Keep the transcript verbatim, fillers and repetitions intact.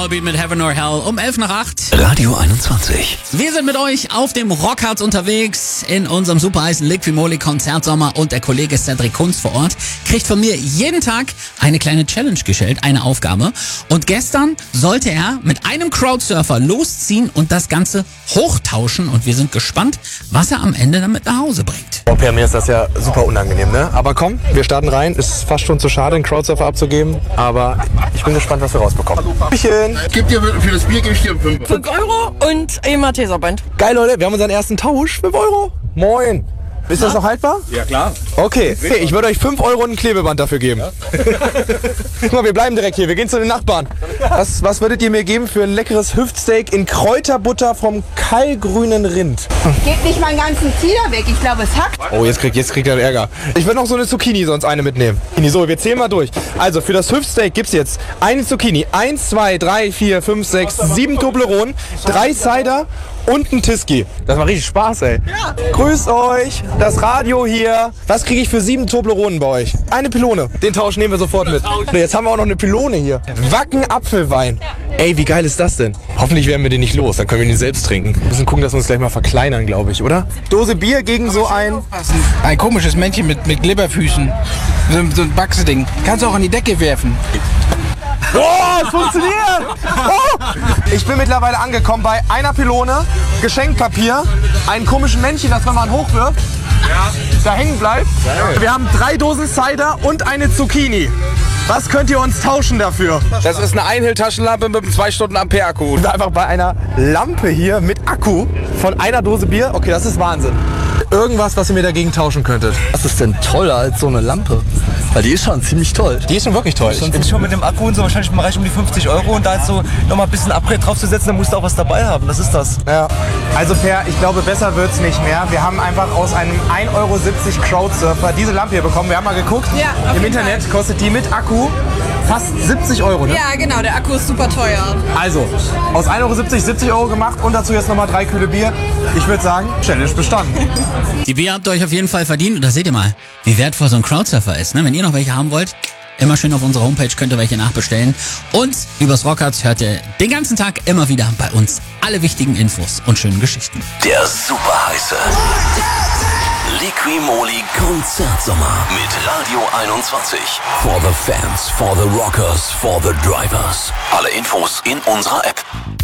Volbeat mit Heaven or Hell um elf nach acht. Radio einundzwanzig. Wir sind mit euch auf dem Rockharz unterwegs in unserem super heißen Liquimoli Konzertsommer und der Kollege Cedric Kunz vor Ort kriegt von mir jeden Tag eine kleine Challenge gestellt, eine Aufgabe. Und gestern sollte er mit einem Crowdsurfer losziehen und das Ganze hochtauschen und wir sind gespannt, was er am Ende damit nach Hause bringt. Oh, Per, mir ist das ja super unangenehm, ne? Aber komm, wir starten rein. Ist fast schon zu schade, einen Crowdsurfer abzugeben. Aber ich bin gespannt, was wir rausbekommen. Hallöchen. Gib dir für das Bier gebe ich dir fünf. fünf Euro und ein Malteserband. Geil, Leute. Wir haben unseren ersten Tausch. fünf Euro. Moin. Ist das noch haltbar? Ja, klar. Okay, hey, ich würde euch fünf Euro und ein Klebeband dafür geben. Ja? Guck mal, wir bleiben direkt hier. Wir gehen zu den Nachbarn. Was, was würdet ihr mir geben für ein leckeres Hüftsteak in Kräuterbutter vom kallgrünen Rind? Gebt nicht meinen ganzen Zieder weg. Ich glaube, es hackt. Oh, jetzt kriegt, jetzt kriegt er Ärger. Ich würde noch so eine Zucchini sonst eine mitnehmen. So, wir zählen mal durch. Also, für das Hüftsteak gibt's jetzt eine Zucchini, eins, zwei, drei, vier, fünf, sechs, sieben Tobleronen, drei Cider und ein Tiski. Das macht richtig Spaß, ey. Ja. Grüßt euch, das Radio hier. Was kriege ich für sieben Tobleronen bei euch? Eine Pylone. Den Tausch nehmen wir sofort mit. Jetzt haben wir auch noch eine Pylone hier. Wacken Apfelwein. Ey, wie geil ist das denn? Hoffentlich werden wir den nicht los, dann können wir den selbst trinken. Wir müssen gucken, dass wir uns gleich mal verkleinern, glaube ich, oder? Dose Bier gegen so ein... Ein komisches Männchen mit, mit Glibberfüßen. So, so ein Wachsding. Kannst du auch an die Decke werfen. Oh, es funktioniert! Oh. Ich bin mittlerweile angekommen bei einer Pylone, Geschenkpapier, einem komischen Männchen, das wenn man hochwirft, ja, da hängen bleibt. Ja. Wir haben drei Dosen Cider und eine Zucchini. Was könnt ihr uns tauschen dafür? Das ist eine Einhill-Taschenlampe mit einem zwei Stunden Ampere Akku. Wir sind einfach bei einer Lampe hier mit Akku von einer Dose Bier. Okay, das ist Wahnsinn. Irgendwas, was ihr mir dagegen tauschen könntet. Was ist denn toller als so eine Lampe? Weil die ist schon ziemlich toll. Die ist schon wirklich toll. Ich bin schon mit dem Akku und so wahrscheinlich mal reicht um die fünfzig Euro und da jetzt so nochmal ein bisschen Upgrade draufzusetzen, dann musst du auch was dabei haben. Das ist das. Ja. Also Per, ich glaube, besser wird's nicht mehr. Wir haben einfach aus einem ein Euro siebzig Crowdsurfer diese Lampe hier bekommen. Wir haben mal geguckt. Ja, im Internet Fall. Kostet die mit Akku fast siebzig Euro, ne? Ja, genau. Der Akku ist super teuer. Also, aus ein Euro siebzig, siebzig Euro gemacht und dazu jetzt nochmal drei Kühle Bier. Ich würde sagen, Challenge bestanden. Die Bier habt ihr euch auf jeden Fall verdient und da seht ihr mal, wie wertvoll so ein Crowdsurfer ist. Ne? Wenn ihr noch welche haben wollt, immer schön auf unserer Homepage, könnt ihr welche nachbestellen. Und übers Rockharz hört ihr den ganzen Tag immer wieder bei uns alle wichtigen Infos und schönen Geschichten. Der super heiße Liquimoli Konzertsommer mit Radio einundzwanzig. For the fans, for the rockers, for the drivers. Alle Infos in unserer App.